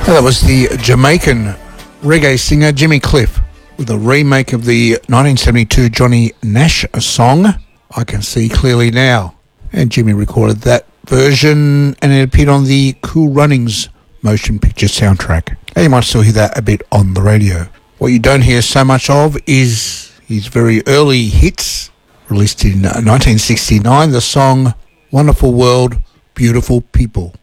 That was the Jamaican reggae singer Jimmy Cliff with a remake of the 1972 Johnny Nash song, I Can See Clearly Now. And Jimmy recorded that version and it appeared on the Cool Runnings motion picture soundtrack. And you might still hear that a bit on the radio. What you don't hear so much of is his very early hits, released in 1969, the song Wonderful World, Beautiful People.